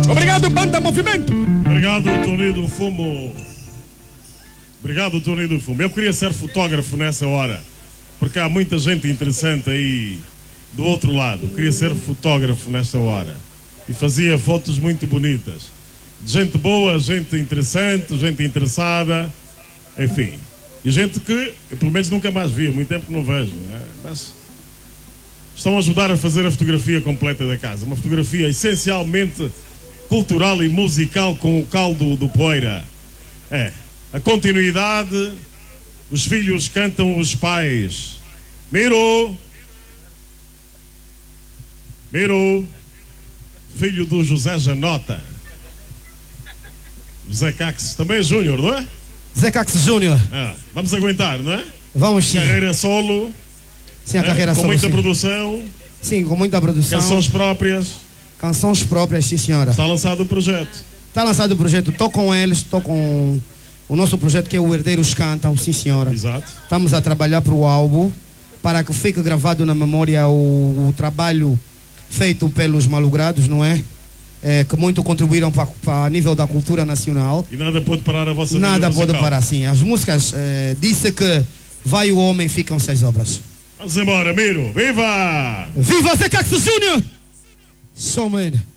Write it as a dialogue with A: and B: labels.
A: Obrigado, banda Movimento.
B: Obrigado, Toninho do Fumo. Obrigado, Toninho do Fumo. Eu queria ser fotógrafo nessa hora, porque há muita gente interessante aí do outro lado. Eu queria ser fotógrafo nessa hora e fazia fotos muito bonitas. Gente boa, gente interessante, gente interessada, enfim. E gente que eu, pelo menos, nunca mais vi, há muito tempo que não vejo, né? Mas estão a ajudar a fazer a fotografia completa da casa. Uma fotografia essencialmente cultural e musical com o caldo do Poeira. É, a continuidade, os filhos cantam os pais. Miro, filho do José Janota. José Cax, também é Júnior, não é?
C: Zé Cax Júnior.
B: Vamos aguentar, não é?
C: Vamos sim.
B: Carreira solo.
C: Sim, a carreira
B: com
C: solo.
B: muita
C: sim.
B: produção.
C: Sim, com muita produção.
B: Canções próprias.
C: Canções próprias, sim senhora.
B: Está lançado o projeto.
C: Está lançado o projeto. Estou com eles, estou com o nosso projeto que é o Herdeiros Cantam, sim senhora.
B: Exato.
C: Estamos a trabalhar para o álbum, para que fique gravado na memória o trabalho feito pelos malogrados, não é? Que muito contribuíram para a nível da cultura nacional.
B: E nada pode parar a vossa
C: Nada
B: vida musical.
C: pode parar, sim. As músicas disse que vai o homem, ficam 6 obras.
B: Vamos embora, Miro. Viva!
C: Viva Zé Cax Júnior! So man.